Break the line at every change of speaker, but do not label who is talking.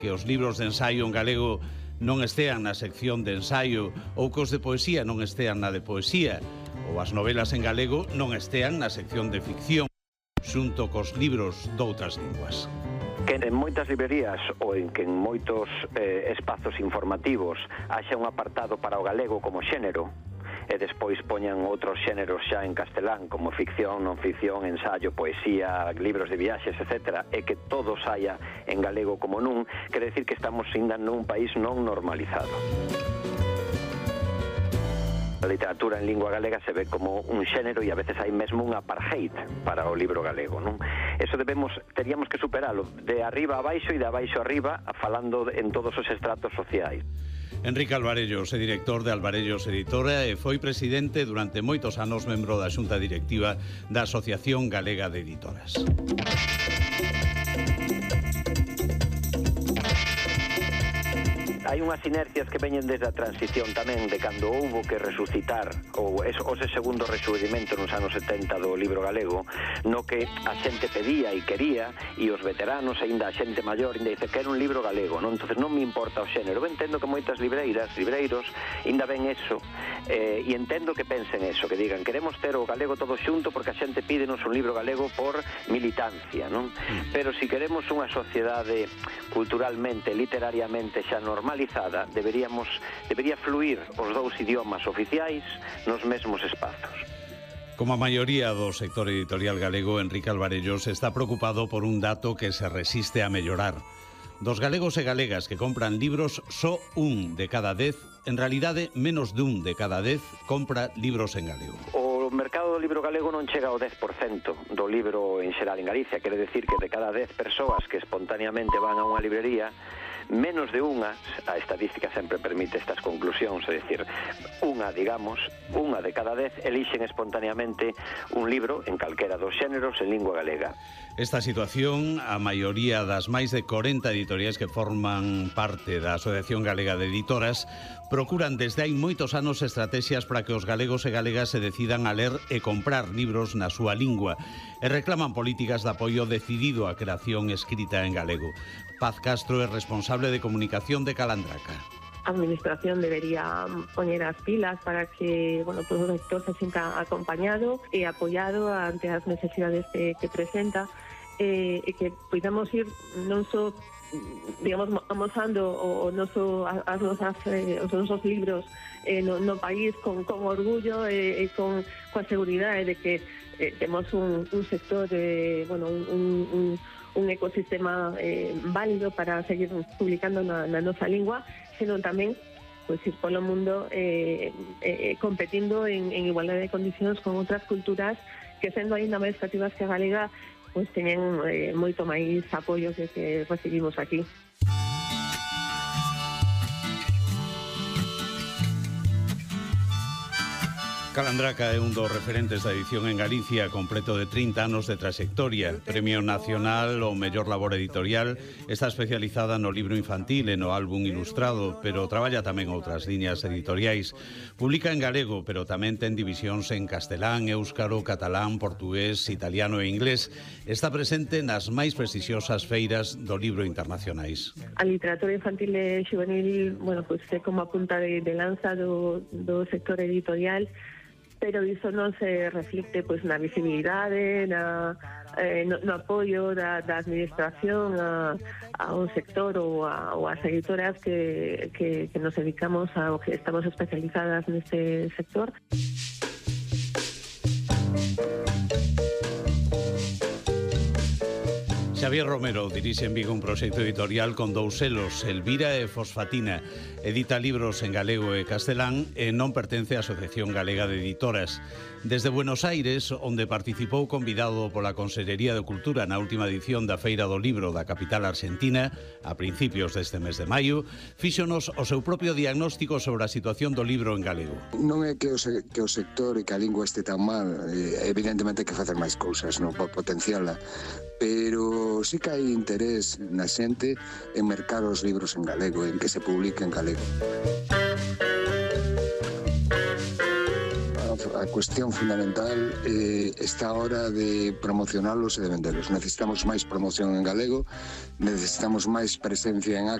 que os libros de ensaio en galego non estean na sección de ensaio ou que os de poesía non estean na de poesía ou as novelas en galego non estean na sección de ficción xunto cos libros doutras linguas.
Que en moitas librerías ou en que en moitos espazos informativos haxa un apartado para o galego como xénero e despois poñan outros xéneros xa en castelán como ficción, non ficción, ensaio, poesía, libros de viaxes, etc. e que todo saia en galego como nun, quere decir que estamos ainda nun país non normalizado. A literatura en lingua galega se ve como un xénero e a veces hai mesmo un apartheid para o libro galego, non? Eso teríamos que superalo de arriba a baixo e de abaixo a arriba, falando en todos os estratos sociais.
Enrique Alvarellos é director de Alvarellos Editora e foi presidente durante moitos anos membro da xunta directiva da Asociación Galega de Editoras.
Hai unhas inercias que veñen desde a transición tamén de cando houbo que resucitar ose segundo rexurdimento nos anos 70 do libro galego, no que a xente pedía e quería, e os veteranos, aínda a xente maior, ainda dice que era un libro galego, non? Entonces non me importa o xénero. Eu entendo que moitas libreiros, ainda ven eso, e entendo que pensen eso, que digan, queremos ter o galego todo xunto porque a xente pídenos un libro galego por militancia, non? Pero si queremos unha sociedade culturalmente, literariamente xa normal, debería fluir os dous idiomas oficiais nos mesmos espazos.
Como a maioría do sector editorial galego, Enrique Alvarellos está preocupado por un dato que se resiste a mellorar. Dos galegos e galegas que compran libros, só un de cada 10, en realidade menos dun de cada 10, compra libros en galego.
O mercado do libro galego non chega ao 10% do libro en xeral en Galicia, quere decir que de cada 10 persoas que espontaneamente van a unha librería, menos de unha, a estadística sempre permite estas conclusións, é dicir, unha de cada 10 elixen espontaneamente un libro en calquera dos xéneros en lingua galega.
Esta situación, a maioría das máis de 40 editoriais que forman parte da Asociación Galega de Editoras procuran desde hai moitos anos estrategias para que os galegos e galegas se decidan a ler e comprar libros na súa lingua e reclaman políticas de apoio decidido á creación escrita en galego. Paz Castro é responsable de comunicación de Calandraca.
A administración debería poñer as pilas para que, bueno, pues, o sector se sinta acompañado e apoiado ante as necesidades que presenta e que podamos ir non só, digamos, amosando os nosos libros no país con orgullo e con a seguridade de que temos un sector, bueno, un ecosistema válido para seguir publicando na nosa lingua, sino tamén pues, ir polo mundo competindo en igualdade de condicións con outras culturas que, sendo aínda máis cativas que a galega, pues, teñen moito máis apoio que recibimos aquí.
Calandraca é un dos referentes da edición en Galicia, completo de 30 anos de trayectoria. Premio Nacional ao mellor labor editorial, está especializada no libro infantil e no álbum ilustrado, pero traballa tamén outras liñas editoriais. Publica en galego, pero tamén ten divisións en castelán, éuscaro, catalán, portugués, italiano e inglés. Está presente nas máis prestixiosas feiras do libro internacionais.
A literatura infantil e juvenil, bueno, pues, é como a punta de lanza do sector editorial, pero iso non se reflicte pois na visibilidade, no apoio da administración ao sector ou ás editoras que nos dedicamos ao que estamos especializadas neste sector.
Xavier Romero dirixe en Vigo un proxecto editorial con dous selos, Elvira e Fosfatina. Edita libros en galego e castelán e non pertence á Asociación Galega de Editoras. Desde Buenos Aires, onde participou convidado pola Consellería de Cultura na última edición da Feira do Libro da capital argentina, a principios deste mes de maio, fíxonos o seu propio diagnóstico sobre a situación do libro en galego.
Non é que o sector e que a lingua este tan mal, evidentemente hai que facer máis cousas, non, para potenciala, pero sí que hai interés na xente en mercar os libros en galego, en que se publique en galego. a cuestión fundamental está a hora de promocionalos e de vendelos. Necesitamos máis promoción en galego, necesitamos máis presencia en